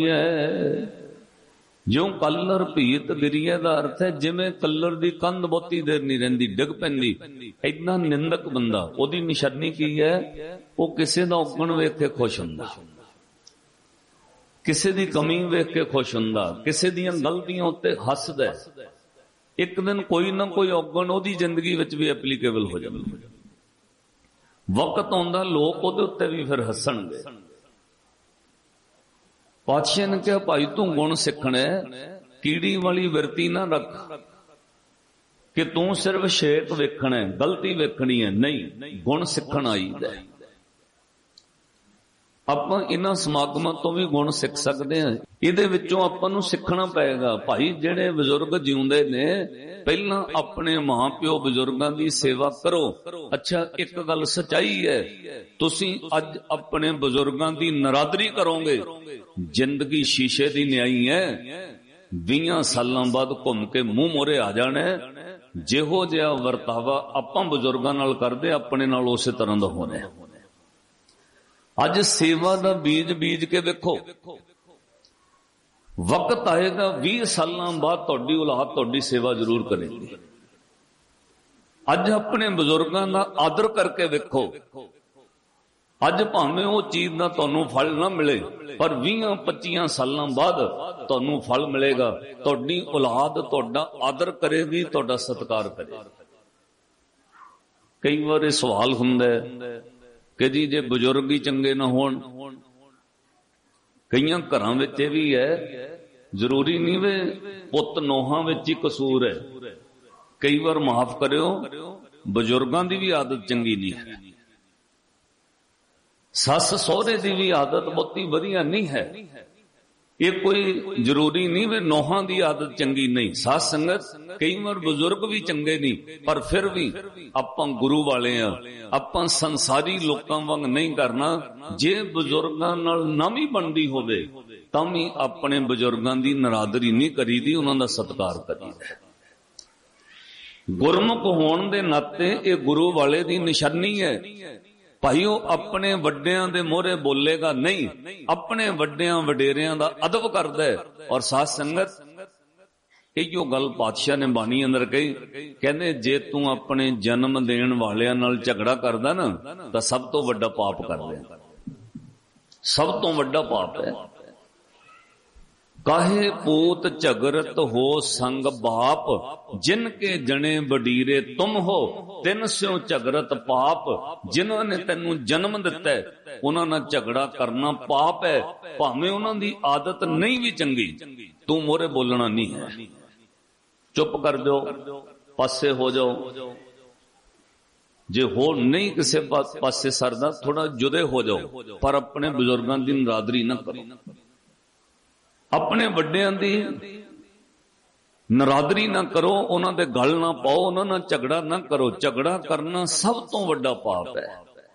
ਜਿਉਂ ਕਲਰ ਭੀਤ ਗਿਰੀਏ ਦਾ ਅਰਥ ਹੈ ਜਿਵੇਂ ਕਲਰ ਦੀ ਕੰਧ ਬਹੁਤੀ ਦੇਰ ਨਹੀਂ ਰਹਿੰਦੀ, ਡਿੱਗ ਪੈਂਦੀ। ਏਦਾਂ ਨਿੰਦਕ ਬੰਦਾ, ਉਹਦੀ ਨਿਸ਼ਾਨੀ ਕੀ ਹੈ? ਉਹ ਕਿਸੇ ਦਾ ਔਗਣ ਵੇਖ ਕੇ ਖੁਸ਼ ਹੁੰਦਾ, ਕਿਸੇ ਦੀ ਕਮੀ ਵੇਖ ਕੇ ਖੁਸ਼ ਹੁੰਦਾ, ਕਿਸੇ ਦੀਆਂ ਗਲਤੀਆਂ ਉੱਤੇ ਹੱਸਦਾ। ਇੱਕ ਦਿਨ ਕੋਈ ਨਾ ਕੋਈ ਔਗਣ ਉਹਦੀ ਜ਼ਿੰਦਗੀ ਵਿੱਚ ਵੀ ਐਪਲੀਕੇਬਲ ਹੋ ਜਾਂਦਾ। ਵਕਤ ਆਉਂਦਾ ਲੋਕ ਉਹਦੇ ਉੱਤੇ ਵੀ ਫਿਰ ਹੱਸਣਗੇ। ਪਾਤਸ਼ਾਹ ਨੇ ਕਿਹਾ ਭਾਈ ਤੂੰ ਗੁਣ ਸਿੱਖਣਾ, ਕੀੜੀ ਵਾਲੀ ਵਰਤੀ ਨਾ ਰੱਖ ਕਿ ਤੂੰ ਸਿਰਫ ਸ਼ੇਕ ਵੇਖਣਾ, ਗਲਤੀ ਵੇਖਣੀ ਹੈ। ਨਹੀਂ, ਗੁਣ ਸਿੱਖਣ ਆਈਦਾ। ਆਪਾਂ ਇਹਨਾਂ ਸਮਾਗਮਾਂ ਤੋਂ ਵੀ ਗੁਣ ਸਿੱਖ ਸਕਦੇ ਹਾਂ। ਇਹਦੇ ਵਿੱਚੋਂ ਆਪਾਂ ਨੂੰ ਸਿੱਖਣਾ ਪਏਗਾ ਭਾਈ ਜਿਹੜੇ ਬਜ਼ੁਰਗ ਜਿਉਂਦੇ ਨੇ ਪਹਿਲਾਂ ਆਪਣੇ ਮਾਂ ਪਿਓ ਬਜ਼ੁਰਗਾਂ ਦੀ ਸੇਵਾ ਕਰੋ। ਅੱਛਾ, ਇੱਕ ਗੱਲ ਸੱਚਾਈ ਹੈ, ਤੁਸੀਂ ਅੱਜ ਆਪਣੇ ਬਜ਼ੁਰਗਾਂ ਦੀ ਨਰਾਦਰੀ ਕਰੋਗੇ, ਜ਼ਿੰਦਗੀ ਸ਼ੀਸ਼ੇ ਦੀ ਨਿਆਈ ਹੈ। 20 ਸਾਲਾਂ ਬਾਅਦ ਘੁੰਮ ਕੇ ਮੂੰਹ ਮੋਰੇ ਆ ਜਾਣਾ। ਜਿਹੋ ਜਿਹਾ ਵਰਤਾਵਾ ਆਪਾਂ ਬਜ਼ੁਰਗਾਂ ਨਾਲ ਕਰਦੇ, ਆਪਣੇ ਨਾਲ ਉਸੇ ਤਰ੍ਹਾਂ ਦਾ ਹੋਣਾ। ਅੱਜ ਸੇਵਾ ਦਾ ਬੀਜ ਬੀਜ ਕੇ ਵੇਖੋ, ਵਕਤ ਆਏਗਾ 20 ਸਾਲਾਂ ਬਾਅਦ ਤੁਹਾਡੀ ਔਲਾਦ ਤੁਹਾਡੀ ਸੇਵਾ ਜ਼ਰੂਰ ਕਰੇਗੀ। ਅੱਜ ਆਪਣੇ ਬਜ਼ੁਰਗਾਂ ਦਾ ਆਦਰ ਕਰਕੇ ਵੇਖੋ। ਅੱਜ ਭਾਵੇਂ ਉਹ ਚੀਜ਼ ਦਾ ਤੁਹਾਨੂੰ ਫਲ ਨਾ ਮਿਲੇ, ਪਰ 20-25 ਸਾਲਾਂ ਬਾਅਦ ਤੁਹਾਨੂੰ ਫਲ ਮਿਲੇਗਾ। ਤੁਹਾਡੀ ਔਲਾਦ ਤੁਹਾਡਾ ਆਦਰ ਕਰੇਗੀ, ਤੁਹਾਡਾ ਸਤਿਕਾਰ ਕਰੇਗੀ। ਕਈ ਵਾਰ ਇਹ ਸਵਾਲ ਹੁੰਦਾ ਕਿ ਜੀ ਜੇ ਬਜ਼ੁਰਗ ਹੀ ਚੰਗੇ ਨਾ ਹੋਣ, ਕਈਆਂ ਘਰਾਂ ਵਿੱਚ ਇਹ ਵੀ ਹੈ, ਜ਼ਰੂਰੀ ਨਹੀਂ ਵੇ ਪੁੱਤ ਨੋਹਾਂ ਵਿੱਚ ਹੀ ਕਸੂਰ ਹੈ। ਕਈ ਵਾਰ ਮਾਫ ਕਰਿਓ, ਬਜ਼ੁਰਗਾਂ ਦੀ ਵੀ ਆਦਤ ਚੰਗੀ ਨਹੀਂ ਹੈ, ਸੱਸ ਸਹੁਰੇ ਦੀ ਵੀ ਆਦਤ ਬਹੁਤੀ ਵਧੀਆ ਨਹੀਂ ਹੈ। ਇਹ ਕੋਈ ਜ਼ਰੂਰੀ ਨਹੀਂ ਵੇ ਨੋਹਾਂ ਦੀ ਆਦਤ ਚੰਗੀ ਨਹੀਂ। ਸਾਧ ਸੰਗਤ, ਕਈ ਵਾਰ ਬਜ਼ੁਰਗ ਵੀ ਚੰਗੇ ਨਹੀਂ, ਪਰ ਫਿਰ ਵੀ ਆਪਾਂ ਗੁਰੂ ਵਾਲੇ ਆ, ਆਪਾਂ ਸੰਸਾਰੀ ਲੋਕਾਂ ਵਾਂਗ ਨਹੀਂ ਕਰਨਾ। ਜੇ ਬਜ਼ੁਰਗਾਂ ਨਾਲ ਨਾ ਵੀ ਬਣਦੀ ਹੋਵੇ ਤਾਂ ਵੀ ਆਪਣੇ ਬਜ਼ੁਰਗਾਂ ਦੀ ਨਰਾਦਰੀ ਨਹੀਂ ਕਰੀਦੀ, ਉਹਨਾਂ ਦਾ ਸਤਿਕਾਰ ਕਰੀਦਾ। ਗੁਰਮੁਖ ਹੋਣ ਦੇ ਨਾਤੇ ਇਹ ਗੁਰੂ ਵਾਲੇ ਦੀ ਨਿਸ਼ਾਨੀ ਹੈ। ਭਾਈ ਉਹ ਆਪਣੇ ਵੱਡਿਆਂ ਦੇ ਮੋਹਰੇ ਬੋਲੇਗਾ ਨਹੀਂ, ਆਪਣੇ ਵੱਡਿਆਂ ਵਡੇਰਿਆਂ ਦਾ ਅਦਬ ਕਰਦਾ ਹੈ। ਔਰ ਸਾਧ ਸੰਗਤ, ਇਹੋ ਗੱਲ ਪਾਤਸ਼ਾਹ ਨੇ ਬਾਣੀ ਅੰਦਰ ਕਹੀ, ਕਹਿੰਦੇ ਜੇ ਤੂੰ ਆਪਣੇ ਜਨਮ ਦੇਣ ਵਾਲਿਆਂ ਨਾਲ ਝਗੜਾ ਕਰਦਾ ਨਾ ਤਾਂ ਸਭ ਤੋਂ ਵੱਡਾ ਪਾਪ ਕਰਦਾ, ਸਭ ਤੋਂ ਵੱਡਾ ਪਾਪ ਹੈ। ਕਾਹੇ ਪੂਤ ਝਗਰਤ ਹੋ ਸੰਗ ਬਾਪ, ਜਿਨ ਕੇ ਜਣੇ ਵਡੀਰੇ ਤੁਮ ਹੋ, ਤਿੰਨ ਸਿਓ ਝਗਰਤ ਪਾਪ। ਜਿਨ੍ਹਾਂ ਨੇ ਤੈਨੂੰ ਜਨਮ ਦਿੱਤਾ ਉਹਨਾਂ ਨਾਲ ਝਗੜਾ ਕਰਨਾ ਪਾਪ ਹੈ। ਭਾਵੇਂ ਉਹਨਾਂ ਦੀ ਆਦਤ ਨਹੀਂ ਵੀ ਚੰਗੀ, ਤੂੰ ਮੋਰੇ ਬੋਲਣਾ ਨਹੀਂ ਹੈ। ਚੁੱਪ ਕਰ ਜਾਓ, ਪਾਸੇ ਹੋ ਜਾਓ। ਜੇ ਹੋ ਨਹੀਂ ਕਿਸੇ ਪਾਸੇ ਸਰਦਾ, ਥੋੜਾ ਜੁਦੇ ਹੋ ਜਾਓ, ਪਰ ਆਪਣੇ ਬਜ਼ੁਰਗਾਂ ਦੀ ਨਰਾਦਰੀ ਨਾ ਕਰੋ। ਆਪਣੇ ਵੱਡਿਆਂ ਦੀ ਨਰਾਦਰੀ ਨਾ ਕਰੋ, ਉਹਨਾਂ ਦੇ ਗਲ ਨਾ ਪਾਓ, ਉਹਨਾਂ ਨਾਲ ਝਗੜਾ ਨਾ ਕਰੋ। ਝਗੜਾ ਕਰਨਾ ਸਭ ਤੋਂ ਵੱਡਾ ਪਾਪ ਹੈ।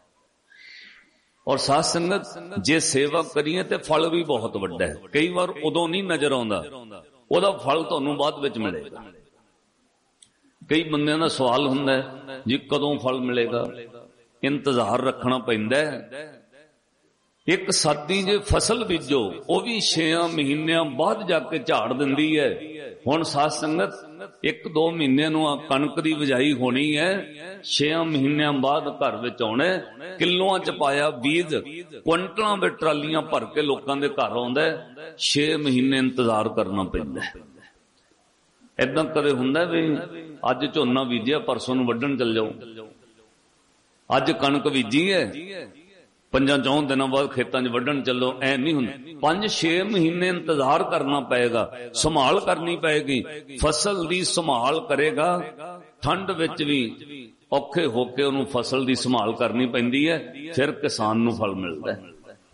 ਔਰ ਸਾਧ ਸੰਗਤ, ਜੇ ਸੇਵਾ ਕਰੀਏ ਤੇ ਫਲ ਵੀ ਬਹੁਤ ਵੱਡਾ ਹੈ। ਕਈ ਵਾਰ ਉਦੋਂ ਨਹੀਂ ਨਜ਼ਰ ਆਉਂਦਾ, ਉਹਦਾ ਫਲ ਤੁਹਾਨੂੰ ਬਾਅਦ ਵਿੱਚ ਮਿਲੇਗਾ। ਕਈ ਬੰਦਿਆਂ ਦਾ ਸਵਾਲ ਹੁੰਦਾ ਜੀ ਕਦੋਂ ਫਲ ਮਿਲੇਗਾ, ਇੰਤਜ਼ਾਰ ਰੱਖਣਾ ਪੈਂਦਾ ਹੈ। ਇੱਕ ਸਾਦੀ ਜੇ ਫਸਲ ਬੀਜੋ, ਉਹ ਵੀ 6 ਮਹੀਨਿਆਂ ਬਾਅਦ ਜਾ ਕੇ ਝਾੜ ਦਿੰਦੀ ਹੈ। ਹੁਣ ਸਾਧ ਸੰਗਤ, 1-2 ਮਹੀਨਿਆਂ ਨੂੰ ਕਣਕ ਦੀ ਬਿਜਾਈ ਹੋਣੀ ਹੈ, 6 ਮਹੀਨਿਆਂ ਬਾਅਦ ਘਰ ਵਿੱਚ ਆਉਣਾ। ਕਿਲੋਆਂ ਚ ਪਾਇਆ ਬੀਜ ਕੁਇੰਟਲਾਂ ਵਿੱਚ ਟਰਾਲੀਆਂ ਭਰ ਕੇ ਲੋਕਾਂ ਦੇ ਘਰ ਆਉਂਦਾ। 6 ਮਹੀਨੇ ਇੰਤਜ਼ਾਰ ਕਰਨਾ ਪੈਂਦਾ। ਏਦਾਂ ਕਦੇ ਹੁੰਦਾ ਵੀ ਅੱਜ ਝੋਨਾ ਬੀਜਿਆ, ਪਰਸੋਂ ਨੂੰ ਵੱਢਣ ਚੱਲ ਜਾਓ। ਅੱਜ ਕਣਕ ਬੀਜੀ ਹੈ, 5-4 ਦਿਨਾਂ ਬਾਅਦ ਖੇਤਾਂ 'ਚ ਵੱਢਣ ਚੱਲੋ, ਐ ਨਹੀਂ ਹੁੰਦਾ। 5-6 ਮਹੀਨੇ ਇੰਤਜ਼ਾਰ ਕਰਨਾ ਪਏਗਾ, ਸੰਭਾਲ ਕਰਨੀ ਪਏਗੀ। ਫਸਲ ਦੀ ਸੰਭਾਲ ਕਰੇਗਾ, ਠੰਡ ਵਿੱਚ ਵੀ ਔਖੇ ਹੋ ਕੇ ਉਹਨੂੰ ਫਸਲ ਦੀ ਸੰਭਾਲ ਕਰਨੀ ਪੈਂਦੀ ਹੈ, ਫਿਰ ਕਿਸਾਨ ਨੂੰ ਫਲ ਮਿਲਦਾ ਹੈ।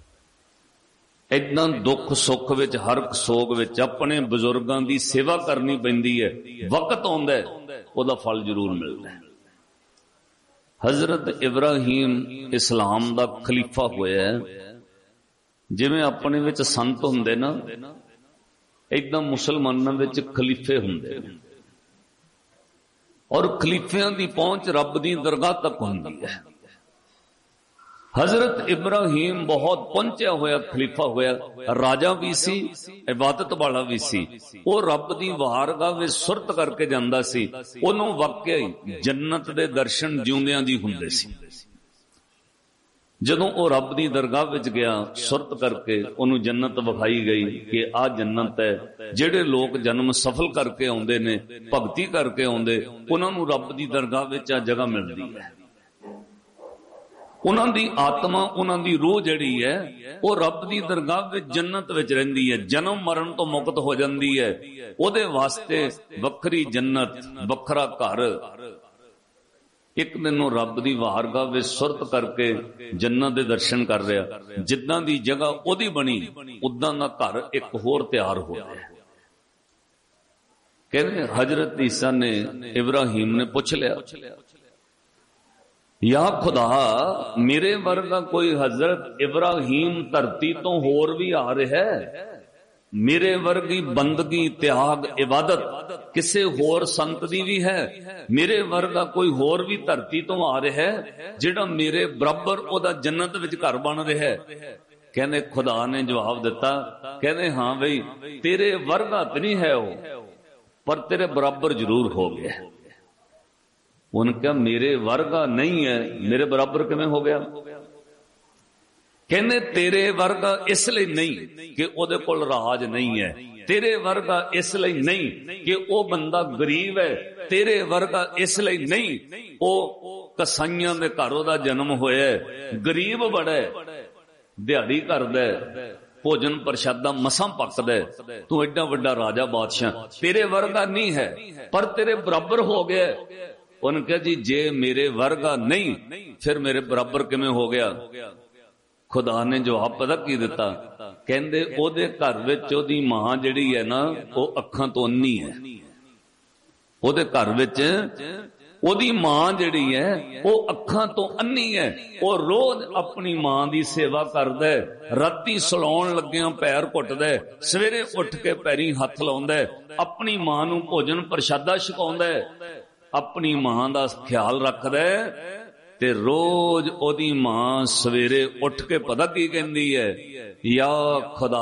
ਏਦਾਂ ਦੁੱਖ ਸੁੱਖ ਵਿੱਚ, ਹਰ ਸੋਗ ਵਿੱਚ ਆਪਣੇ ਬਜ਼ੁਰਗਾਂ ਦੀ ਸੇਵਾ ਕਰਨੀ ਪੈਂਦੀ ਹੈ। ਵਕਤ ਆਉਂਦਾ ਉਹਦਾ ਫਲ ਜ਼ਰੂਰ ਮਿਲਦਾ ਹੈ। ਹਜ਼ਰਤ ਇਬਰਾਹੀਮ ਇਸਲਾਮ ਦਾ ਖਲੀਫਾ ਹੋਇਆ। ਜਿਵੇਂ ਆਪਣੇ ਵਿੱਚ ਸੰਤ ਹੁੰਦੇ ਨਾ, ਏਦਾਂ ਮੁਸਲਮਾਨਾਂ ਵਿੱਚ ਖਲੀਫੇ ਹੁੰਦੇ ਨੇ। ਔਰ ਖਲੀਫਿਆਂ ਦੀ ਪਹੁੰਚ ਰੱਬ ਦੀ ਦਰਗਾਹ ਤੱਕ ਹੁੰਦੀ ਹੈ। हजरत इब्राहिम बहुत पहुंचा होया खलीफा होया, राजा भी सी, इबादत वाला भी सी। वो रब दी वारगाह विच सुरत करके जांदा सी। ओनू वाकई जन्नत दे दर्शन जिउंदियां दी हुंदे सी। जदों वो रब दी दरगाह विच गया, सुरत करके ओनू जन्नत विखाई गई कि आ जन्नत है। जिहड़े लोग जन्म सफल करके आउंदे ने, भगती करके आउंदे, उन्हां नू रब दी दरगाह विच आ जगह मिलदी है। उन्हां दी आत्मा, उन्हां दी रूह जिहड़ी है, वो रब दी दरगाह विच जन्नत विच रहिंदी है, जन्म मरण तो मुक्त हो जांदी है। ओदे वास्ते वखरी जन्नत, वखरा घर। एक दिन वो रब दी वारगाह विच सुरत करके जन्नत दे दर्शन कर रहा। जिद्दां दी जगह ओदी बनी, उदां दा घर एक होर तैयार हो गया। कहते हजरत ईसा ने, इब्राहिम ने पुछ लिया, या खुदा, मेरे वर्गा कोई हजरत इब्राहिम धरती तो होर भी आ रहा है? मेरे वर्गी बंदगी, त्याग, इबादत किसे होर संत दी भी है? मेरे वर्गा कोई होर भी धरती तो आ रहा है जिहड़ा मेरे बराबर ओदा जन्नत विच घर बन रहा है? कहने खुदा ने जवाब दिता, कहने हाँ भाई, तेरे वर्गा तो नहीं है वो, पर तेरे बराबर जरूर हो गया। उन्होंने कहा मेरे वर्गा नहीं है, मेरे बराबर किवें हो गया? कहने तेरे वर्गा इसलिए नहीं कि ओदे कोल राज नहीं है, तेरे वर्गा इसलिए नहीं कि ओ बंदा गरीब है, तेरे वर्गा इसलिए नहीं ओ कसाईयां दे घर दा जन्म होया, गरीब बड़ा है, दिहाड़ी करदा है, भोजन प्रशादा मसां पकदा है, तू एडा वड्डा राजा बादशाह, तेरे वर्गा नहीं है पर तेरे बराबर हो गया। उन्होंने कहा जी जे मेरे वर्गा नहीं फिर मेरे बराबर किवें हो गया? खुदा ने जवाब पता की दिता, कहंदे ओदे घर विच ओदी मां जिहड़ी है ना, वो अखां तो अन्नी है। ओदे घर विच ओदी मां जिहड़ी है वो अखां तो अन्नी है। वो रोज अपनी मां दी सेवा करदा है, राती सलाउण लग्गियां पैर घुटदा है, सवेरे उठ के पैरी हथ लाउंदा है, अपनी मां नूं भोजन प्रशादा छकाउंदा है, अपनी मां दा ख्याल रखदा है। ते रोज ओदी मां सवेरे उठ के पता की कहंदी है, या खुदा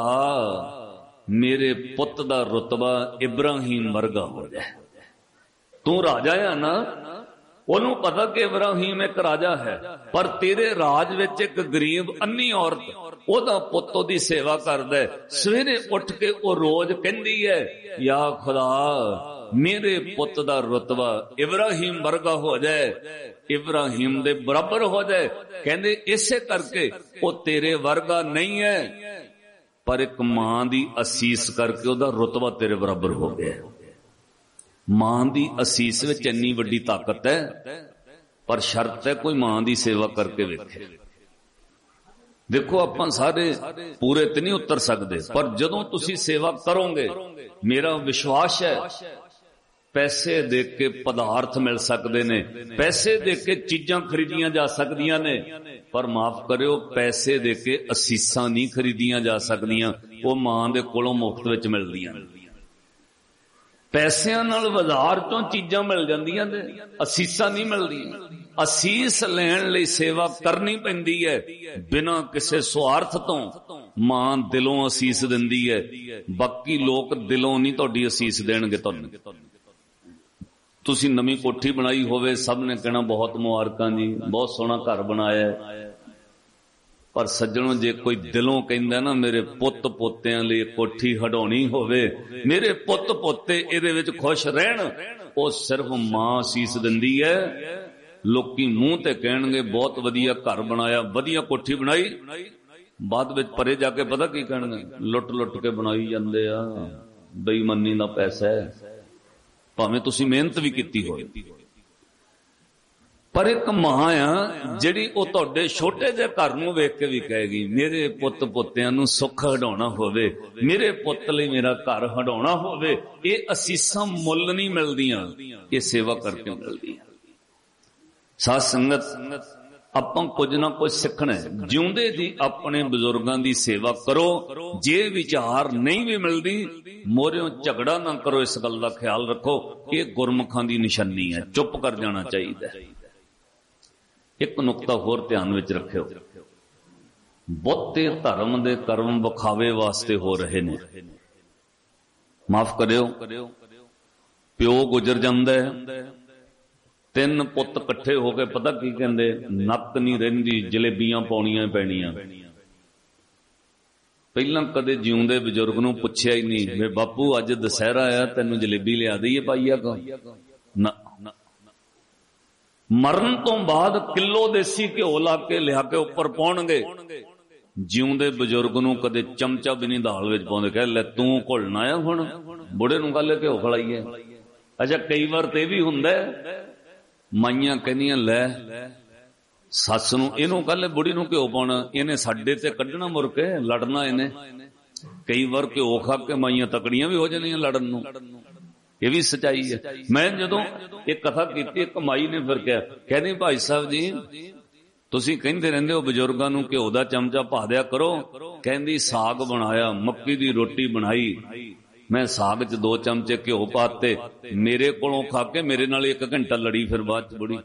मेरे पुत दा रुतबा इब्राहिम वर्गा हो जाए। तू राजा है ना, ओनू पता कि इब्राहिम एक राजा है, पर तेरे राज विच एक गरीब अन्नी औरत ओदा पुत ओदी सेवा करदा है, सवेरे उठ के ओ रोज कहंदी है, या खुदा मेरे पुत दा रुतबा इब्राहिम वर्गा हो जाए, इब्राहिम दे बराबर हो जाए। कहंदे इसे करके वो तेरे वर्गा नहीं है, पर एक मां दी असीस करके ओदा रुतबा तेरे बराबर हो गया। मां दी असीस विच इन्नी वड्डी ताकत है, पर शर्त है कोई मां दी सेवा करके वेखे। देखो आपां सारे पूरे ते नहीं उतर सकते, पर जदों तुसी सेवा करोगे, मेरा विश्वास है पैसे दे के पदार्थ मिल सकते ने, पैसे दे के चीजां खरीदियां जा सकदियां ने, पर माफ करियो पैसे दे के असीसां नहीं खरीदियां जा सकदियां, वो मां दे कोलों मुफ्त विच मिलदियां। पैसिਆਂ नाल बाजार चों चीजां मिल जांदियां ने, असीसां नहीं मिलदियां। असीस लैण लई सेवा करनी पैंदी है, बिना किसी स्वार्थ तो मां दिलों असीस दिंदी है। बाकी लोग दिलों नहीं तुहाडी असीस देणगे। तुहानूं तुसी नवी कोठी बनाई होवे, सब ने कहना बहुत मुबारकां जी, बहुत सोहना घर बनाया है, पर सज्जणों जे कोई दिलों कहंदा ना मेरे पुत पोतियां लई कोठी हटाउणी होवे, मेरे पुत पोते इहदे विच खुश रहण, वो सिर्फ मां असीस दिंदी है। लोकी मूंह ते कहणगे बहुत वधिया घर बनाया, वधिया कोठी बनाई, बाद विच परे जाके पता की कहणगे, लुट लुट के बनाई जांदे आ, बेईमानी दा पैसा है, भावें तुसी मेहनत भी कीती होए। पर एक मां आ जिहड़ी ओ तुहाडे छोटे जिहे घर नूं वेख के भी कहेगी मेरे पुत पोतियां नूं सुख हटाउणा होवे, मेरे पुत लई मेरा घर हटाउणा होवे। ये असीसां मुल नहीं मिलदियां, ये सेवा करके मिलदियां। साध संगत आपां कुछ ना कुछ सीखना है। जिउंदे जी अपने बुजुर्गां दी सेवा करो, जे विचार नहीं भी मिलदी मोरियों झगड़ा ना करो, इस गल दा ख्याल रखो। ये गुरमुखां दी निशानी है, चुप कर जाना चाहिए। एक नुकता होर ध्यान विच रखियो, ਬਹੁਤੇ ਧਰਮ ਦੇ ਕਰਮ ਵਿਖਾਵੇ ਵਾਸਤੇ ਹੋ ਰਹੇ ਨੇ। ਮਾਫ ਕਰਿਓ, ਪਿਓ ਗੁਜ਼ਰ ਜਾਂਦਾ ਹੈ, 3 ਪੁੱਤ ਇਕੱਠੇ ਹੋ ਕੇ ਪਤਾ ਕੀ ਕਹਿੰਦੇ, ਨੱਕ ਨਹੀਂ ਰਹਿੰਦੀ, ਜਲੇਬੀਆਂ ਪਾਉਣੀਆਂ ਪੈਣੀਆਂ। ਪਹਿਲਾਂ ਕਦੇ ਜਿਉਂਦੇ ਬਜ਼ੁਰਗ ਨੂੰ ਪੁੱਛਿਆ ਹੀ ਨਹੀਂ ਵੇ ਬਾਪੂ ਅੱਜ ਦੁਸਹਿਰਾ ਆਇਆ, ਤੈਨੂੰ ਜਲੇਬੀ ਲਿਆ ਦਈਏ ਪਾਈਆ ਕੋ ਨਾ। ਮਰਨ ਤੋਂ ਬਾਅਦ ਕਿਲੋ ਦੇਸੀ ਘਿਓ ਲਾ ਕੇ ਲਿਆ ਕੇ ਉੱਪਰ ਪਾਉਣਗੇ। ਜਿਉਂਦੇ ਬਜ਼ੁਰਗ ਨੂੰ ਕਦੇ ਚਮਚਾ ਵੀ ਨਹੀਂ ਦਾਲ ਵਿੱਚ ਪਾਉਂਦੇ, ਕਹਿ ਲੈ ਤੂੰ ਘੁਲਣਾ ਆ, ਹੁਣ ਬੁੜੇ ਨੂੰ ਗੱਲ ਘਿਓ ਖਲਾਈਏ। ਅੱਛਾ ਕਈ ਵਾਰ ਤੇ ਵੀ ਹੁੰਦਾ, ਮਾਈਆਂ ਕਹਿੰਦੀਆਂ ਲੈ ਸੱਸ ਨੂੰ ਇਹਨੂੰ ਕੱਲ ਬੁੜੀ ਨੂੰ ਘਿਓ ਪਾਉਣਾ, ਇਹਨੇ ਸਾਡੇ ਤੇ ਕੱਢਣਾ ਮੁੜ ਕੇ ਲੜਨਾ ਇਹਨੇ। ਕਈ ਵਾਰ ਘਿਓ ਖਾ ਕੇ ਮਾਈਆਂ ਤਕੜੀਆਂ ਵੀ ਹੋ ਜਾਂਦੀਆਂ ਲੜਨ ਨੂੰ, ਇਹ ਵੀ ਸੱਚਾਈ ਹੈ। ਮੈਂ ਜਦੋਂ ਇਹ ਕਥਾ ਕੀਤੀ, ਇੱਕ ਮਾਈ ਨੇ ਫਿਰ ਕਿਹਾ, ਕਹਿੰਦੀ ਭਾਈ ਸਾਹਿਬ ਜੀ ਤੁਸੀਂ ਕਹਿੰਦੇ ਰਹਿੰਦੇ ਹੋ ਬਜ਼ੁਰਗਾਂ ਨੂੰ ਘਿਓ ਦਾ ਚਮਚਾ ਪਾ ਦਿਆ ਕਰੋ। ਕਹਿੰਦੀ ਸਾਗ ਬਣਾਇਆ, ਮੱਕੀ ਦੀ ਰੋਟੀ ਬਣਾਈ, ਮੈਂ ਸਾਗ 'ਚ 2 ਚਮਚੇ ਘਿਓ ਪਾਤੇ, ਮੇਰੇ ਕੋਲੋਂ ਖਾ ਕੇ ਮੇਰੇ ਨਾਲ 1 ਘੰਟਾ ਲੜੀ, ਫਿਰ ਬਾਅਦ 'ਚ ਬੁੜੀ।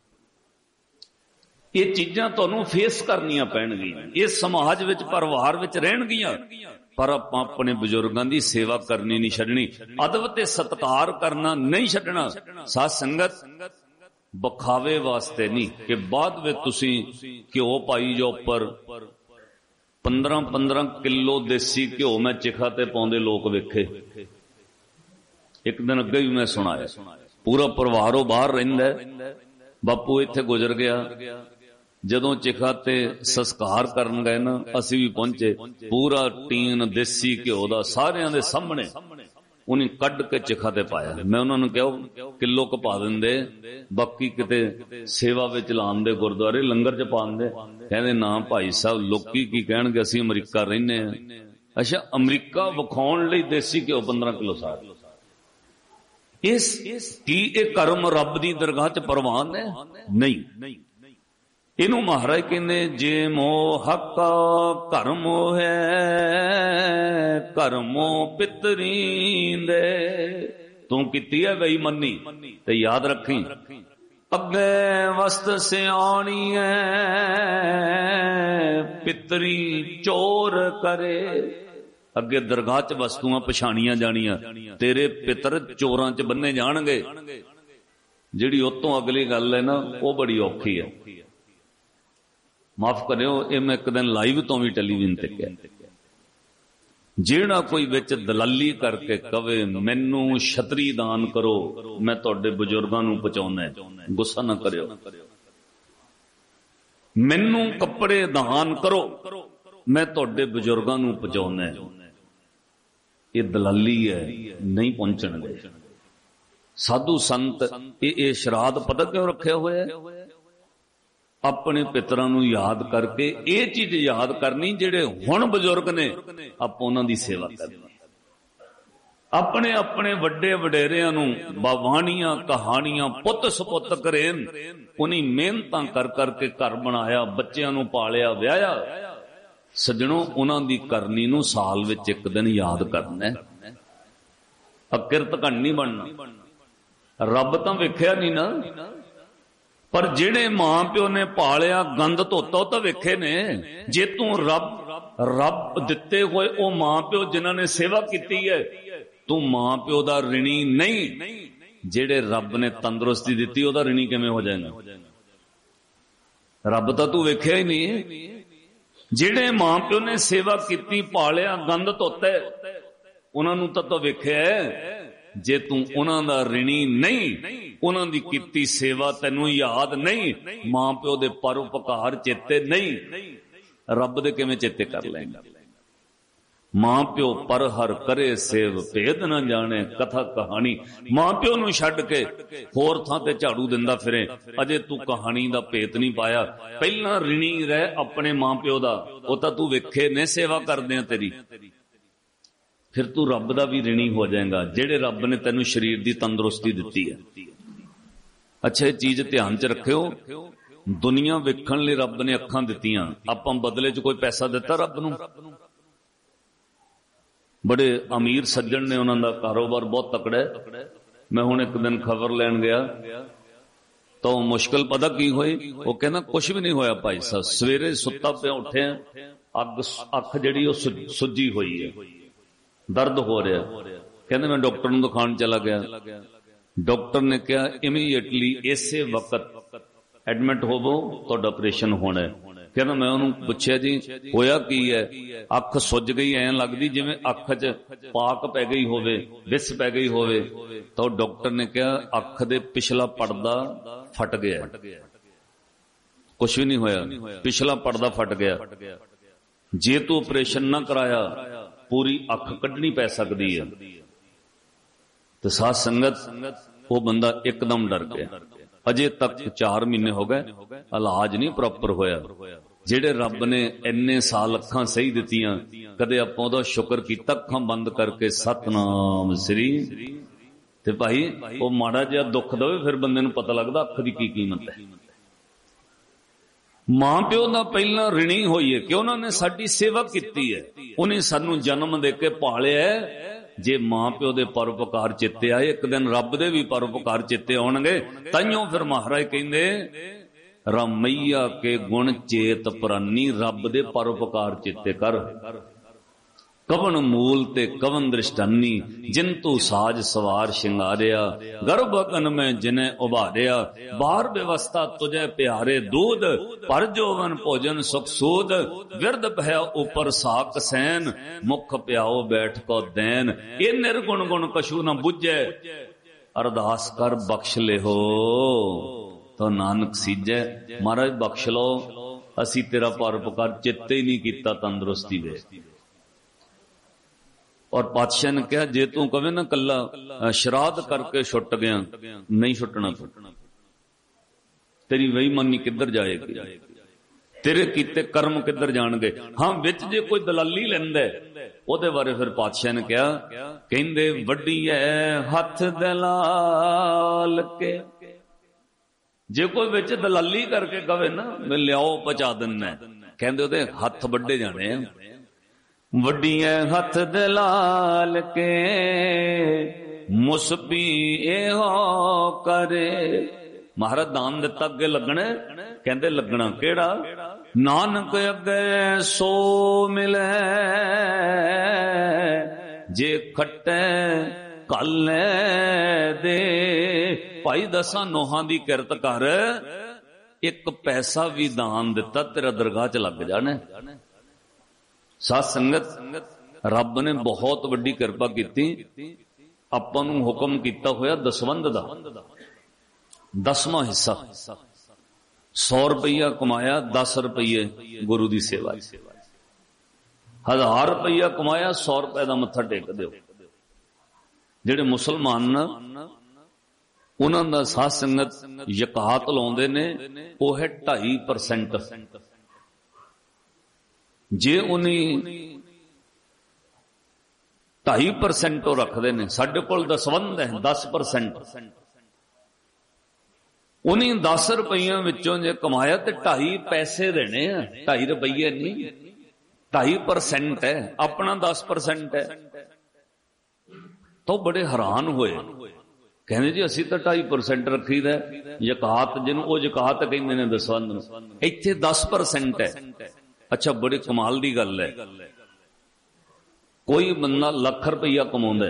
ਇਹ ਚੀਜ਼ਾਂ ਤੁਹਾਨੂੰ ਫੇਸ ਕਰਨੀਆਂ ਪੈਣਗੀਆਂ, ਇਹ ਸਮਾਜ ਵਿੱਚ ਪਰਿਵਾਰ ਵਿੱਚ ਰਹਿਣਗੀਆਂ, ਪਰ ਆਪਾਂ ਆਪਣੇ ਬਜ਼ੁਰਗਾਂ ਦੀ ਸੇਵਾ ਕਰਨੀ ਨਹੀਂ ਛੱਡਣੀ, ਅਦਬ ਤੇ ਸਤਿਕਾਰ ਕਰਨਾ ਨਹੀਂ ਛੱਡਣਾ। ਸਾਧ ਸੰਗਤ ਵਿਖਾਵੇ ਵਾਸਤੇ ਨਹੀਂ ਕਿ ਬਾਅਦ ਵਿੱਚ ਤੁਸੀਂ ਘਿਓ ਪਾਈ ਜੋ ਉੱਪਰ 15-15 ਕਿਲੋ ਦੇਸੀ ਘਿਓ ਮੈਂ ਚਿਖਾ ਤੇ ਪਾਉਂਦੇ ਲੋਕ ਵੇਖੇ। ਇੱਕ ਦਿਨ ਅੱਗੇ ਵੀ ਮੈਂ ਸੁਣਾਇਆ, ਪੂਰਾ ਪਰਿਵਾਰ ਉਹ ਬਾਹਰ ਰਹਿੰਦਾ, ਬਾਪੂ ਇੱਥੇ ਗੁਜ਼ਰ ਗਿਆ। ਜਦੋਂ ਚਿਖਾ ਤੇ ਸੰਸਕਾਰ ਕਰਨ ਗਏ ਨਾ, ਅਸੀਂ ਵੀ ਪਹੁੰਚੇ, ਪੂਰਾ ਟੀਨ ਦੇਸੀ ਘਿਓ ਦਾ ਸਾਰਿਆਂ ਦੇ ਸਾਹਮਣੇ ਉਹਨੇ ਕੱਢ ਕੇ ਚਿਖਾ ਤੇ ਪਾਇਆ। ਮੈਂ ਉਹਨਾਂ ਨੂੰ ਕਿਹਾ ਕਿਲੋ ਕੁ ਪਾ ਦਿੰਦੇ, ਬਾਕੀ ਕਿਤੇ ਸੇਵਾ ਵਿੱਚ ਲਾਉਣ ਦੇ, ਗੁਰਦੁਆਰੇ ਲੰਗਰ ਚ ਪਾਉਣ ਦੇ। ਕਹਿੰਦੇ ਨਾ ਭਾਈ ਸਾਹਿਬ ਲੋਕੀ ਕੀ ਕਹਿਣਗੇ, ਅਸੀਂ ਅਮਰੀਕਾ ਰਹਿੰਦੇ ਹਾਂ। ਅੱਛਾ ਅਮਰੀਕਾ ਵਿਖਾਉਣ ਲਈ ਦੇਸੀ ਘਿਓ 15 ਕਿਲੋ ਸਾਰ। ਇਸ ਕੀ ਇਹ ਕਰਮ ਰੱਬ ਦੀ ਦਰਗਾਹ ਚ ਪ੍ਰਵਾਨ ਹੈ? ਨਹੀਂ। ਇਹਨੂੰ ਮਹਾਰਾਜ ਕਹਿੰਦੇ ਜੇ ਮੋਹ ਹੱਕਾ ਕਰਮੋ ਹੈ ਕਰਮੋ ਪਿਤਰੀਂਦੇ। ਤੂੰ ਕੀਤੀ ਹੈ ਬੇਈਮਾਨੀ ਤੇ ਯਾਦ ਰੱਖੀ, ਅੱਗੇ ਵਸਤ ਸਿਆਣੀ ਹੈ ਪਿਤਰੀ ਚੋਰ ਕਰੇ। ਅੱਗੇ ਦਰਗਾਹ ਚ ਵਸਤੂਆਂ ਪਛਾਣੀਆਂ ਜਾਣੀਆਂ, ਤੇਰੇ ਪਿੱਤਰ ਚੋਰਾਂ ਚ ਬੰਨੇ ਜਾਣਗੇ। ਜਿਹੜੀ ਉਤੋਂ ਅਗਲੀ ਗੱਲ ਹੈ ਨਾ, ਉਹ ਬੜੀ ਔਖੀ ਹੈ। ਮਾਫ ਕਰਿਓ, ਇਹ ਮੈਂ ਇੱਕ ਦਿਨ ਲਾਈਵ ਤੋਂ ਵੀ ਟੈਲੀਵਿਜ਼ਨ ਤੇ ਕਿਹਾ, ਜਿਹੜਾ ਕੋਈ ਵਿੱਚ ਦਲਾਲੀ ਕਰਕੇ ਕਵੇ ਮੈਨੂੰ ਛਤਰੀ ਦਾਨ ਕਰੋ, ਮੈਂ ਤੁਹਾਡੇ ਬਜ਼ੁਰਗਾਂ ਨੂੰ ਪਹੁੰਚਾਉਣਾ, ਗੁੱਸਾ ਨਾ ਕਰਿਓ। ਮੈਨੂੰ ਕੱਪੜੇ ਦਾਨ ਕਰੋ, ਮੈਂ ਤੁਹਾਡੇ ਬਜ਼ੁਰਗਾਂ ਨੂੰ ਪਹੁੰਚਾਉਣਾ, ਇਹ ਦਲਾਲੀ ਹੈ, ਨਹੀਂ ਪਹੁੰਚਣਗੇ। ਸਾਧੂ ਸੰਤ ਇਹ ਸ਼ਰਾਧ ਪਤਾ ਕਿਉਂ ਰੱਖਿਆ ਹੋਇਆ? ਆਪਣੇ ਪਿਤਰਾਂ ਨੂੰ ਯਾਦ ਕਰਕੇ, ਇਹ ਚੀਜ਼ ਯਾਦ ਕਰਨੀ ਜਿਹੜੇ ਹੁਣ ਬਜ਼ੁਰਗ ਨੇ, ਆਪਾਂ ਉਹਨਾਂ ਦੀ ਸੇਵਾ ਕਰਨੀ। ਆਪਣੇ ਆਪਣੇ ਵੱਡੇ ਵਡੇਰਿਆਂ ਨੂੰ ਬਾਵਾਣੀਆਂ ਕਹਾਣੀਆਂ ਪੁੱਤ ਸਪੁੱਤ ਕਰੇ, ਉਹਨੀ ਮਿਹਨਤਾਂ ਕਰ ਕਰਕੇ ਘਰ ਬਣਾਇਆ, ਬੱਚਿਆਂ ਨੂੰ ਪਾਲਿਆ, ਵਿਆਹਿਆ। ਸੱਜਣੋ ਉਹਨਾਂ ਦੀ ਕਰਨੀ ਨੂੰ ਸਾਲ ਵਿੱਚ ਇੱਕ ਦਿਨ ਯਾਦ ਕਰਨਾ। ਅਕਿਰਤ ਘਣ ਨਹੀਂ ਬਣਨਾ। ਰੱਬ ਤਾਂ ਵੇਖਿਆ ਨਹੀਂ ਨਾ, ਪਰ ਜਿਹੜੇ ਮਾਂ ਪਿਓ ਨੇ ਪਾਲਿਆ, ਗੰਦ ਧੋਤਾ, ਉਹ ਤਾਂ ਵੇਖੇ ਨੇ। ਜੇ ਤੂੰ ਰੱਬ ਦਿੱਤੇ ਹੋਏ ਉਹ ਮਾਂ ਪਿਓ ਜਿਨ੍ਹਾਂ ਨੇ ਸੇਵਾ ਕੀਤੀ ਹੈ, ਤੂੰ ਮਾਂ ਪਿਓ ਦਾ ਰਿਣੀ ਨਹੀਂ। ਜਿਹੜੇ ਰੱਬ ਨੇ ਤੰਦਰੁਸਤੀ ਦਿੱਤੀ, ਉਹਦਾ ਰਿਣੀ ਕਿਵੇਂ ਹੋ ਜਾਏਗਾ? ਰੱਬ ਤਾਂ ਤੂੰ ਵੇਖਿਆ ਹੀ ਨਹੀਂ। ਜਿਹੜੇ ਮਾਂ ਪਿਓ ਨੇ ਸੇਵਾ ਕੀਤੀ, ਪਾਲਿਆ, ਗੰਦ ਧੋਤਾ, ਉਹਨਾਂ ਨੂੰ ਤਾਂ ਤੂੰ ਵੇਖਿਆ। ਜੇ ਤੂੰ ਉਹਨਾਂ ਦਾ ਰਿਣੀ ਨਹੀਂ, ਉਹਨਾਂ ਦੀ ਕੀਤੀ ਸੇਵਾ ਤੈਨੂੰ ਯਾਦ ਨਹੀਂ, ਮਾਂ ਪਿਓ ਦੇ ਪਰਉਪਕਾਰ ਚੇਤੇ ਨਹੀਂ, ਰੱਬ ਦੇ ਕਿਵੇਂ ਚੇਤੇ ਕਰ ਲੈਂਗਾ? ਮਾਂ ਪਿਓ ਪਰ ਹਰ ਕਰੇ ਸੇਵ ਭੇਦ ਨਾ ਜਾਣੇ ਕਥਾ ਕਹਾਣੀ। ਮਾਂ ਪਿਓ ਨੂੰ ਛੱਡ ਕੇ ਹੋਰ ਥਾਂ ਤੇ ਝਾੜੂ ਦਿੰਦਾ ਫਿਰੇ, ਅਜੇ ਤੂੰ ਕਹਾਣੀ ਦਾ ਭੇਤ ਨਹੀਂ ਪਾਇਆ। ਪਹਿਲਾਂ ਰਿਣੀ ਰਹਿ ਆਪਣੇ ਮਾਂ ਪਿਓ ਦਾ, ਉਹ ਤਾਂ ਤੂੰ ਵੇਖੇ ਨੇ ਸੇਵਾ ਕਰਦੇ ਆ ਤੇਰੀ, ਫਿਰ ਤੂੰ ਰੱਬ ਦਾ ਵੀ ਰਿਣੀ ਹੋ ਜਾਏਗਾ, ਜਿਹੜੇ ਰੱਬ ਨੇ ਤੈਨੂੰ ਸਰੀਰ ਦੀ ਤੰਦਰੁਸਤੀ ਦਿੱਤੀ ਹੈ। ਅੱਛਾ ਇਹ ਚੀਜ਼ ਧਿਆਨ ਚ ਰੱਖਿਓ, ਦੁਨੀਆ ਵੇਖਣ ਲਈ ਰੱਬ ਨੇ ਅੱਖਾਂ ਦਿੱਤੀਆਂ, ਆਪਾਂ ਬਦਲੇ ਚ ਕੋਈ ਪੈਸਾ ਦਿੱਤਾ ਰੱਬ ਨੂੰ? ਬੜੇ ਅਮੀਰ ਸੱਜਣ ਨੇ, ਉਹਨਾਂ ਦਾ ਕਾਰੋਬਾਰ ਬਹੁਤ ਤਕੜਾ ਹੈ। ਮੈਂ ਹੁਣ ਇੱਕ ਦਿਨ ਖਬਰ ਲੈਣ ਗਿਆ, ਤਾਂ ਮੁਸ਼ਕਲ ਪਤਾ ਕੀ ਹੋਈ? ਉਹ ਕਹਿੰਦਾ ਕੁਛ ਵੀ ਨਹੀਂ ਹੋਇਆ ਭਾਈ ਸਾਹਿਬ, ਸਵੇਰੇ ਸੁੱਤਾ ਪਿਆ ਉੱਠਿਆ, ਅੱਖ ਜਿਹੜੀ ਉਹ ਸੁੱਜੀ ਹੋਈ ਹੈ, ਦਰਦ ਹੋ ਰਿਹਾ। ਕਹਿੰਦੇ ਮੈਂ ਡਾਕਟਰ ਨੂੰ ਦਿਖਾਉਣ ਚਲਾ ਗਿਆ। ਡਾਕਟਰ ਨੇ ਕਿਹਾ ਇਮੀਡੀਏਟਲੀ ਇਸੇ ਵਕਤ ਐਡਮਿਟ ਹੋਵੋ, ਤੁਹਾਡਾ ਆਪਰੇਸ਼ਨ ਹੋਣਾ ਹੈ। ਕਹਿੰਦਾ ਮੈਂ ਉਹਨੂੰ ਪੁੱਛਿਆ ਜੀ ਹੋਇਆ ਕੀ ਹੈ? ਅੱਖ ਸੁੱਜ ਗਈ, ਐਂ ਲੱਗਦੀ ਜਿਵੇਂ ਅੱਖ 'ਚ ਪਾਕ ਪੈ ਗਈ ਹੋਵੇ, ਵਿਸ ਪੈ ਗਈ ਹੋਵੇ। ਤਾਂ ਡਾਕਟਰ ਨੇ ਕਿਹਾ ਅੱਖ ਦੇ ਪਿਛਲਾ ਪਰਦਾ ਫਟ ਗਿਆ। ਕੁਛ ਵੀ ਨਹੀਂ ਹੋਇਆ, ਪਿਛਲਾ ਪਰਦਾ ਫਟ ਗਿਆ। ਜੇ ਤੂੰ ਆਪਰੇਸ਼ਨ ਨਾ ਕਰਾਇਆ ਪੂਰੀ ਅੱਖ ਕੱਢਣੀ ਪੈ ਸਕਦੀ ਹੈ। ਤੇ ਸਾਧ ਸੰਗਤ ਉਹ ਬੰਦਾ ਇੱਕਦਮ ਡਰ ਗਿਆ। ਅਜੇ ਤੱਕ 4 ਮਹੀਨੇ ਹੋ ਗਏ, ਇਲਾਜ ਨਹੀਂ ਪ੍ਰੋਪਰ ਹੋਇਆ। ਜਿਹੜੇ ਰੱਬ ਨੇ ਇੰਨੇ ਸਾਲ ਅੱਖਾਂ ਸਹੀ ਦਿੱਤੀਆਂ, ਕਦੇ ਆਪਾਂ ਉਹਦਾ ਸ਼ੁਕਰ ਕੀਤਾ ਅੱਖਾਂ ਬੰਦ ਕਰਕੇ ਸਤਨਾਮ ਸ੍ਰੀ। ਤੇ ਭਾਈ ਉਹ ਮਾੜਾ ਜਿਹਾ ਦੁੱਖ ਦਵੇ ਫਿਰ ਬੰਦੇ ਨੂੰ ਪਤਾ ਲੱਗਦਾ ਅੱਖ ਦੀ ਕੀ ਕੀਮਤ ਹੈ। ਮਾਂ ਪਿਓ ਦਾ ਪਹਿਲਾਂ ਰਿਣੀ ਹੋਈ ਹੈ ਕਿ ਉਹਨਾਂ ਨੇ ਸਾਡੀ ਸੇਵਾ ਕੀਤੀ ਹੈ, ਉਹਨੇ ਸਾਨੂੰ ਜਨਮ ਦੇ ਕੇ ਪਾਲਿਆ। ਜੇ ਮਾਂ ਪਿਓ ਦੇ ਪਰਉਪਕਾਰ ਚਿੱਤੇ ਆਏ, ਇੱਕ ਦਿਨ ਰੱਬ ਦੇ ਵੀ ਪਰਉਪਕਾਰ ਚਿੱਤੇ ਆਉਣਗੇ। ਤਾਈਓ ਫਿਰ ਮਹਾਰਾਜ ਕਹਿੰਦੇ ਰਾਮਈਆ ਕੇ ਗੁਣ ਚੇਤ ਪ੍ਰਾਨੀ, ਰੱਬ ਦੇ ਪਰਉਪਕਾਰ ਚਿੱਤੇ ਕਰ। ਕਵਨ ਮੂਲ ਤੇ ਕਵਨ ਦ੍ਰਿਸ਼ਟਾਨੀ, ਜਿਨ ਤੂੰ ਸਾਜ ਸਵਾਰ ਸ਼ਿੰਗਾਰਿਆ। ਗਰਭ ਅਗਨ ਮੈਂ ਜਿਨੇ ਉਭਾਰਿਆ, ਬਾਹਰ ਵਿਵਸਥਾ ਤੁਝੇ ਪਿਆਰੇ ਦੂਧ। ਪਰ ਜੋਵਨ ਭੋਜਨ ਸੁਖ ਸੂਦ, ਵਿਰਧ ਭਇਆ ਉਪਰ ਸਾਕ ਸੈਨ। ਮੁਖ ਪਿਆਓ ਬੈਠ ਕੋ ਦੈਨ, ਇਹ ਨਿਰਗੁਣ ਗੁਣ ਕਛੂ ਨਾ ਬੁੱਝੈ। ਅਰਦਾਸ ਕਰ ਬਖਸ਼ ਲਿਹੋ ਤਾਂ ਨਾਨਕ ਸੀਜੈ। ਮਹਾਰਾਜ ਬਖਸ਼ ਲਓ, ਅਸੀਂ ਤੇਰਾ ਪਰਉਪਕਾਰ ਚਿੱਤੇ ਹੀ ਨਹੀਂ ਕੀਤਾ, ਤੰਦਰੁਸਤੀ ਦੇ। ਔਰ ਪਾਤਸ਼ਾਹ ਨੇ ਕਿਹਾ ਜੇ ਤੂੰ ਕਵੇਂ ਨਾ ਕੱਲਾ ਸ਼ਰਾਧ ਕਰਕੇ ਛੁੱਟ ਗਿਆ, ਨਹੀਂ ਛੁੱਟਣਾ ਤੂੰ। ਤੇਰੀ ਬੇਈਮਾਨੀ ਕਿੱਧਰ ਜਾਏਗੀ, ਤੇਰੇ ਕੀਤੇ ਕਰਮ ਕਿੱਧਰ ਜਾਣਗੇ। ਹਾਂ ਵਿੱਚ ਜੇ ਕੋਈ ਦਲਾਲੀ ਲੈਂਦਾ ਉਹਦੇ ਬਾਰੇ ਫਿਰ ਪਾਤਸ਼ਾਹ ਨੇ ਕਿਹਾ, ਕਹਿੰਦੇ ਵੱਡੀ ਐ ਹੱਥ ਦਲਾਲ ਕੇ। ਜੇ ਕੋਈ ਵਿੱਚ ਦਲਾਲੀ ਕਰਕੇ ਕਵੇ ਨਾ ਮੈਂ ਲਿਆਓ ਪਹੁੰਚਾ ਦਿੰਦਾ, ਕਹਿੰਦੇ ਉਹਦੇ ਹੱਥ ਵੱਡੇ ਜਾਣੇ ਆ। ਵੱਡੀਆਂ ਹੱਥ ਦਲਾਲ ਕੇ, ਮੁਸਬੀ ਇਹੋ ਕਰੇ। ਮਹਾਰਾਜ ਦਾਨ ਦਿੱਤਾ ਅੱਗੇ ਲੱਗਣਾ, ਕਹਿੰਦੇ ਲੱਗਣਾ ਕਿਹੜਾ? ਨਾਨਕ ਅੱਗੇ ਸੋ ਮਿਲੇ, ਜੇ ਖੱਟੇ ਕੱਲੇ ਦੇ। ਭਾਈ ਦਸਾਂ ਨੋਹਾਂ ਦੀ ਕਿਰਤ ਕਰ, ਇੱਕ ਪੈਸਾ ਵੀ ਦਾਨ ਦਿੱਤਾ ਤੇਰਾ ਦਰਗਾਹ 'ਚ ਲੱਗ ਜਾਣਾ। ਸਾਧ ਸੰਗਤ ਰੱਬ ਨੇ ਬਹੁਤ ਵੱਡੀ ਕਿਰਪਾ ਕੀਤੀ, ਆਪਾਂ ਨੂੰ ਹੁਕਮ ਕੀਤਾ ਹੋਇਆ ਦਸਵੰਧ ਦਾ 10ਵਾਂ ਹਿੱਸਾ। 100 ਰੁਪਈਆ ਕਮਾਇਆ, 10 ਰੁਪਈਏ ਗੁਰੂ ਦੀ ਸੇਵਾ। 1000 ਰੁਪਈਆ ਕਮਾਇਆ, 100 ਰੁਪਏ ਦਾ ਮੱਥਾ ਟੇਕ ਦਿਓ। ਜਿਹੜੇ ਮੁਸਲਮਾਨ ਉਹਨਾਂ ਦਾ ਸਾਧ ਸੰਗਤ ਜ਼ਕਾਤ ਲਾਉਂਦੇ ਨੇ, ਉਹ ਹੈ 2.5%। ਜੇ ਉਹਨੇ 2.5% ਉਹ ਰੱਖਦੇ ਨੇ, ਸਾਡੇ ਕੋਲ ਦਸਵੰਧ ਹੈ 10%। ਉਹਨੇ 10 ਰੁਪਈਆਂ ਵਿੱਚੋਂ ਜੇ ਕਮਾਇਆ ਤੇ 2.5 ਪੈਸੇ ਦੇਣੇ ਆ, 2.5 ਰੁਪਈਏ ਨਹੀਂ, 2.5% ਹੈ, ਆਪਣਾ 10% ਹੈ। ਤਾਂ ਬੜੇ ਹੈਰਾਨ ਹੋਏ, ਕਹਿੰਦੇ ਜੀ ਅਸੀਂ ਤਾਂ 2.5% ਰੱਖੀਦਾ ਜ਼ਕਾਤ, ਜਿਹਨੂੰ ਉਹ ਜ਼ਕਾਤ ਕਹਿੰਦੇ ਨੇ ਦਸਵੰਧ ਨੂੰ, ਇੱਥੇ 10% ਹੈ। ਅੱਛਾ, ਬੜੀ ਕਮਾਲ ਦੀ ਗੱਲ ਹੈ। ਕੋਈ ਬੰਦਾ ਲੱਖ ਰੁਪਈਆ ਕਮਾਉਂਦਾ,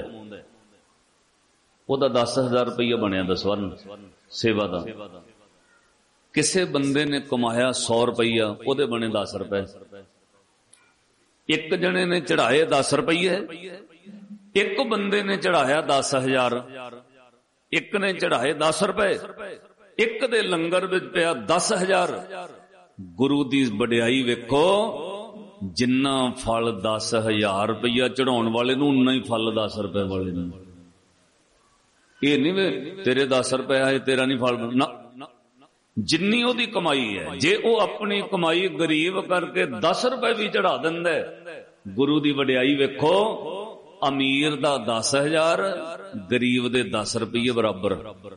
ਉਹਦਾ 10,000 ਰੁਪਈਆ ਬਣਿਆ ਦਸਵੰਧ ਸੇਵਾ ਦਾ। ਕਿਸੇ ਬੰਦੇ ਨੇ ਕਮਾਇਆ 100 ਰੁਪਈਆ, ਉਹਦੇ ਬਣੇ 10 ਰੁਪਏ। ਇੱਕ ਜਣੇ ਨੇ ਚੜਾਏ 10 ਰੁਪਈਏ, ਇੱਕ ਬੰਦੇ ਨੇ ਚੜਾਇਆ 10,000, ਇੱਕ ਨੇ ਚੜਾਏ 10 ਰੁਪਏ, ਇੱਕ ਦੇ ਲੰਗਰ ਵਿੱਚ ਪਿਆ 10,000। ਗੁਰੂ ਦੀ ਵਡਿਆਈ ਵੇਖੋ, ਜਿੰਨਾ ਫਲ 10,000 ਰੁਪਈਆ ਚੜਾਉਣ ਵਾਲੇ ਨੂੰ ਉਨਾ ਹੀ ਫਲ 10 ਰੁਪਏ ਵਾਲੇ ਨੂੰ। ਇਹ ਨਹੀਂ ਵੇ ਤੇਰੇ 10 ਰੁਪਏ ਆਏ ਤੇਰਾ ਨਹੀਂ ਫਲ ਨਾ, ਜਿੰਨੀ ਉਹਦੀ ਕਮਾਈ ਹੈ। ਜੇ ਉਹ ਆਪਣੀ ਕਮਾਈ ਗਰੀਬ ਕਰਕੇ 10 ਰੁਪਏ ਵੀ ਚੜਾ ਦਿੰਦਾ, ਗੁਰੂ ਦੀ ਵਡਿਆਈ ਵੇਖੋ, ਅਮੀਰ ਦਾ 10,000, ਗਰੀਬ ਦੇ 10 ਰੁਪਏ ਬਰਾਬਰ।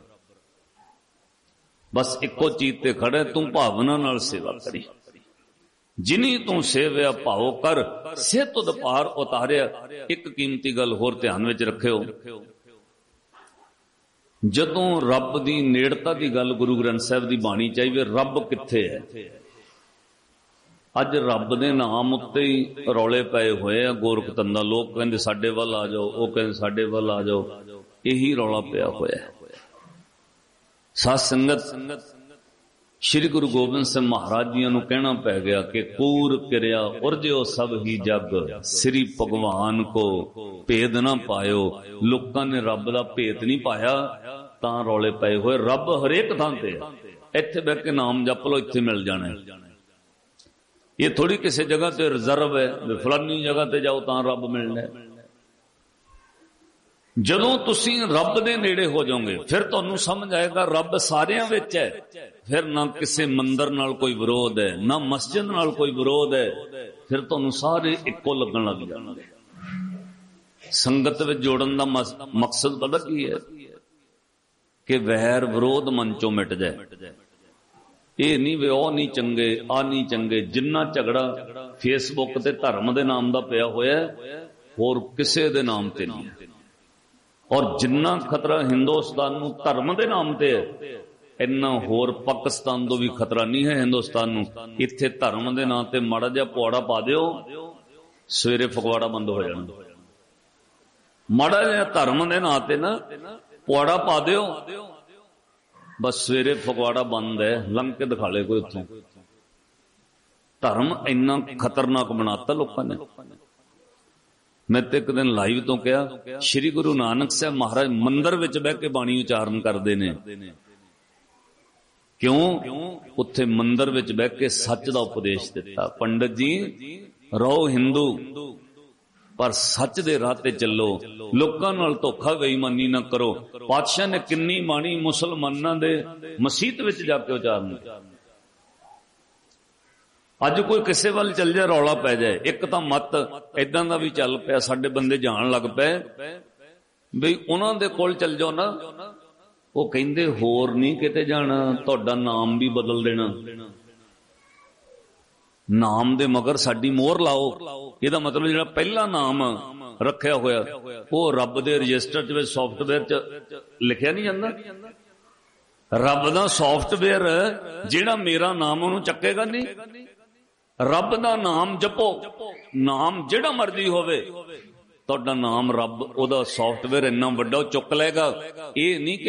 ਬਸ ਇੱਕੋ ਚੀਜ਼ ਤੇ ਖੜੇ, ਤੂੰ ਭਾਵਨਾ ਨਾਲ ਸੇਵਾ ਕਰੀ। ਜਿਨੀ ਤੂੰ ਸੇਵਿਆ ਭਾਉ ਕਰ, ਸੇ ਤੁਧ ਪਾਰ ਉਤਾਰਿਆ। ਇੱਕ ਕੀਮਤੀ ਗੱਲ ਹੋਰ ਧਿਆਨ ਵਿੱਚ ਰੱਖਿਓ, ਜਦੋਂ ਰੱਬ ਦੀ ਨੇੜਤਾ ਦੀ ਗੱਲ ਗੁਰੂ ਗ੍ਰੰਥ ਸਾਹਿਬ ਦੀ ਬਾਣੀ ਚਾਹੀਏ, ਰੱਬ ਕਿੱਥੇ ਹੈ? ਅੱਜ ਰੱਬ ਦੇ ਨਾਮ ਉੱਤੇ ਹੀ ਰੌਲੇ ਪਏ ਹੋਏ ਆ। ਗੋਰਖ ਧੰਦਾ, ਲੋਕ ਕਹਿੰਦੇ ਸਾਡੇ ਵੱਲ ਆ ਜਾਓ, ਉਹ ਕਹਿੰਦੇ ਸਾਡੇ ਵੱਲ ਆ ਜਾਓ, ਇਹੀ ਰੌਲਾ ਪਿਆ ਹੋਇਆ। ਸਾਧ ਸੰਗਤ, ਸ਼੍ਰੀ ਗੁਰੂ ਗੋਬਿੰਦ ਸਿੰਘ ਮਹਾਰਾਜ ਜੀਆਂ ਨੂੰ ਕਹਿਣਾ ਪੈ ਗਿਆ ਕਿ ਕੂਰ ਕਿਰਿਆ ਉਰਜਿਓ ਸਭ ਹੀ ਜਗ, ਸ੍ਰੀ ਭਗਵਾਨ ਕੋ ਭੇਦ ਨਾ ਪਾਇਓ। ਲੋਕਾਂ ਨੇ ਰੱਬ ਦਾ ਭੇਦ ਨਹੀਂ ਪਾਇਆ ਤਾਂ ਰੌਲੇ ਪਏ ਹੋਏ। ਰੱਬ ਹਰੇਕ ਥਾਂ ਤੇ ਹੈ। ਇੱਥੇ ਬਹਿ ਕੇ ਨਾਮ ਜਪ ਲਓ, ਇੱਥੇ ਮਿਲ ਜਾਣਾ। ਇਹ ਥੋੜੀ ਕਿਸੇ ਜਗ੍ਹਾ ਤੇ ਰਿਜ਼ਰਵ ਹੈ, ਫਲਾਨੀ ਜਗ੍ਹਾ ਤੇ ਜਾਓ ਤਾਂ ਰੱਬ ਮਿਲਣਾ। ਜਦੋਂ ਤੁਸੀਂ ਰੱਬ ਦੇ ਨੇੜੇ ਹੋ ਜਾਓਗੇ ਫਿਰ ਤੁਹਾਨੂੰ ਸਮਝ ਆਏਗਾ ਰੱਬ ਸਾਰਿਆਂ ਵਿੱਚ ਹੈ। ਫਿਰ ਨਾ ਕਿਸੇ ਮੰਦਰ ਨਾਲ ਕੋਈ ਵਿਰੋਧ ਹੈ, ਨਾ ਮਸਜਿਦ ਨਾਲ ਕੋਈ ਵਿਰੋਧ ਹੈ। ਫਿਰ ਤੁਹਾਨੂੰ ਸਾਰੇ ਇੱਕੋ ਲੱਗਣ ਲੱਗ ਜਾਣਗੇ। ਸੰਗਤ ਵਿੱਚ ਜੋੜਨ ਦਾ ਮਕਸਦ ਪਤਾ ਕੀ ਹੈ? ਕਿ ਵੈਰ ਵਿਰੋਧ ਮਨ ਚੋਂ ਮਿਟ ਜਾਏ। ਇਹ ਨਹੀਂ ਵੀ ਉਹ ਨਹੀਂ ਚੰਗੇ, ਆ ਨਹੀਂ ਚੰਗੇ। ਜਿੰਨਾ ਝਗੜਾ ਫੇਸਬੁੱਕ ਤੇ ਧਰਮ ਦੇ ਨਾਮ ਦਾ ਪਿਆ ਹੋਇਆ, ਹੋਰ ਕਿਸੇ ਦੇ ਨਾਮ ਤੇ ਨਹੀਂ। ਔਰ ਜਿੰਨਾ ਖਤਰਾ ਹਿੰਦੁਸਤਾਨ ਨੂੰ ਧਰਮ ਦੇ ਨਾਮ ਤੇ ਹੈ, ਇੰਨਾ ਹੋਰ ਪਾਕਿਸਤਾਨ ਤੋਂ ਵੀ ਖਤਰਾ ਨਹੀਂ ਹੈ ਹਿੰਦੁਸਤਾਨ ਨੂੰ। ਇੱਥੇ ਧਰਮ ਦੇ ਨਾਂ ਤੇ ਮਾੜਾ ਜਿਹਾ ਪੁਆੜਾ ਪਾ ਦਿਓ, ਸਵੇਰੇ ਫਗਵਾੜਾ ਬੰਦ ਹੋ ਜਾਣਾ। ਮਾੜਾ ਜਿਹਾ ਧਰਮ ਦੇ ਨਾਂ ਤੇ ਨਾ ਪੁਆੜਾ ਪਾ ਦਿਓ, ਬਸ ਸਵੇਰੇ ਫਗਵਾੜਾ ਬੰਦ ਹੈ। ਲੰਘ ਕੇ ਦਿਖਾ ਲੈ ਕੋਈ ਉੱਥੋਂ। ਧਰਮ ਇੰਨਾ ਖਤਰਨਾਕ ਬਣਾਤਾ ਲੋਕਾਂ ਨੇ। ਮੈਂ ਤੇ ਇੱਕ ਦਿਨ ਲਾਈਵ ਤੋਂ ਕਿਹਾ, ਸ਼੍ਰੀ ਗੁਰੂ ਨਾਨਕ ਸਾਹਿਬ ਮਹਾਰਾਜ ਮੰਦਰ ਵਿੱਚ ਬਹਿ ਕੇ ਬਾਣੀ ਉਚਾਰਨ ਕਰਦੇ ਨੇ। ਕਿਉਂ? ਉੱਥੇ ਮੰਦਰ ਵਿੱਚ ਬਹਿ ਕੇ ਸੱਚ ਦਾ ਉਪਦੇਸ਼ ਦਿੱਤਾ। ਪੰਡਤ ਜੀ ਰਹੋ ਹਿੰਦੂ, ਪਰ ਸੱਚ ਦੇ ਰਾਹ ਤੇ ਚੱਲੋ, ਲੋਕਾਂ ਨਾਲ ਧੋਖਾ ਬੇਈਮਾਨੀ ਨਾ ਕਰੋ। ਪਾਤਸ਼ਾਹ ਨੇ ਕਿੰਨੀ ਬਾਣੀ ਮੁਸਲਮਾਨਾਂ ਦੇ ਮਸੀਤ ਵਿੱਚ ਜਾ ਕੇ ਉਚਾਰਨ। ਅੱਜ ਕੋਈ ਕਿਸੇ ਵੱਲ ਚੱਲ ਜਾਏ ਰੌਲਾ ਪੈ ਜਾਏ। ਇੱਕ ਤਾਂ ਮਤ ਏਦਾਂ ਦਾ ਵੀ ਚੱਲ ਪਿਆ, ਸਾਡੇ ਬੰਦੇ ਜਾਣ ਲੱਗ ਪਏ ਬਈ ਉਹਨਾਂ ਦੇ ਕੋਲ ਚੱਲ ਜਾਓ ਨਾ, ਉਹ ਕਹਿੰਦੇ ਹੋਰ ਨਹੀਂ ਕਿਤੇ ਜਾਣਾ, ਤੁਹਾਡਾ ਨਾਮ ਵੀ ਬਦਲ ਦੇਣਾ। ਨਾਮ ਦੇ ਮਗਰ ਸਾਡੀ ਮੋਹਰ ਲਾਓ। ਇਹਦਾ ਮਤਲਬ ਜਿਹੜਾ ਪਹਿਲਾ ਨਾਮ ਰੱਖਿਆ ਹੋਇਆ ਉਹ ਰੱਬ ਦੇ ਰਜਿਸਟਰ 'ਚ ਵਿੱਚ ਸੌਫਟਵੇਅਰ 'ਚ ਲਿਖਿਆ ਨਹੀਂ ਜਾਂਦਾ। ਰੱਬ ਦਾ ਸੌਫਟਵੇਅਰ ਜਿਹੜਾ ਮੇਰਾ ਨਾਮ ਉਹਨੂੰ ਚੱਕੇਗਾ ਨਹੀਂ। ਰੱਬ ਦਾ ਨਾਮ ਜਪੋ, ਨਾਮ ਜਿਹੜਾ ਮਰਜ਼ੀ ਹੋਵੇ, ਤੁਹਾਡਾ ਨਾਮ ਰੱਬ ਉਹਦਾ ਸੌਫਟਵੇਅਰ ਇੰਨਾ ਵੱਡਾ ਉਹ ਚੁੱਕ ਲਏਗਾ। ਇਹ ਨਹੀਂ ਕਿ